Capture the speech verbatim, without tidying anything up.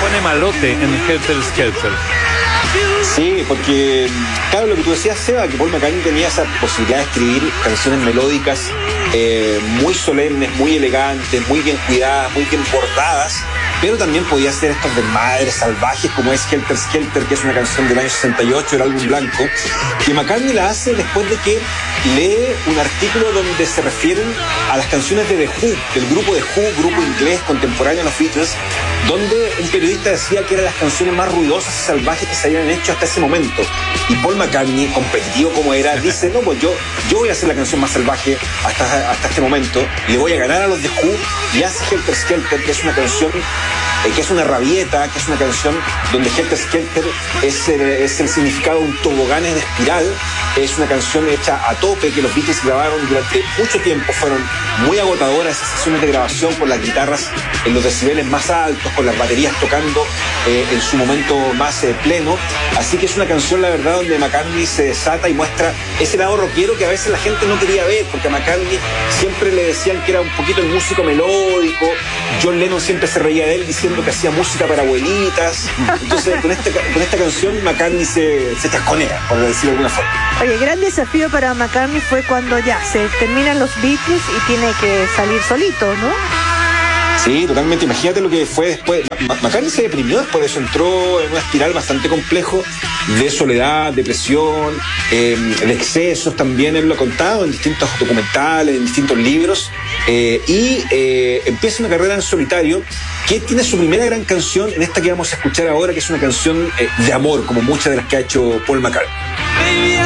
pone malote en Helter Skelter. Sí, porque, claro, lo que tú decías, Seba, que Paul McCartney tenía esa posibilidad de escribir canciones melódicas eh, muy solemnes, muy elegantes, muy bien cuidadas, muy bien bordadas, pero también podía hacer estos desmadres salvajes como es Helter Skelter, que es una canción del año sesenta y ocho, el álbum blanco, que McCartney la hace después de que lee un artículo donde se refieren a las canciones de The Who, del grupo The Who, grupo inglés contemporáneo a los Beatles, donde un periodista decía que eran las canciones más ruidosas y salvajes que se habían hecho hasta ese momento. Y Paul McCartney, competitivo como era, dice, no, pues yo, yo voy a hacer la canción más salvaje hasta, hasta este momento, le voy a ganar a los The Who, y hace Helter Skelter, que es una canción eh, que es una rabieta, que es una canción donde Helter Skelter es, eh, es el significado de un tobogán de espiral. Es una canción hecha a tope que los Beatles grabaron durante mucho tiempo. Fueron muy agotadoras esas sesiones de grabación con las guitarras en los decibeles más altos, con las baterías tocando eh, en su momento más eh, pleno. Así que es una canción, la verdad, donde McCartney se desata y muestra ese lado rockero que a veces la gente no quería ver, porque a McCartney siempre le decían que era un poquito el músico melódico. John Lennon siempre se reía de él diciendo que hacía música para abuelitas. Entonces, con, este, con esta canción, McCartney se, se chasconea, por decirlo de alguna forma. Oye, el gran desafío para McCartney fue cuando ya se terminan los Beatles y tiene que salir solito, ¿no? Sí, totalmente. Imagínate lo que fue después. McCartney se deprimió después de eso, entró en una espiral bastante complejo de soledad, depresión, eh, de excesos también. Él lo ha contado en distintos documentales, en distintos libros, eh, y eh, empieza una carrera en solitario que tiene su primera gran canción en esta que vamos a escuchar ahora, que es una canción eh, de amor, como muchas de las que ha hecho Paul McCartney.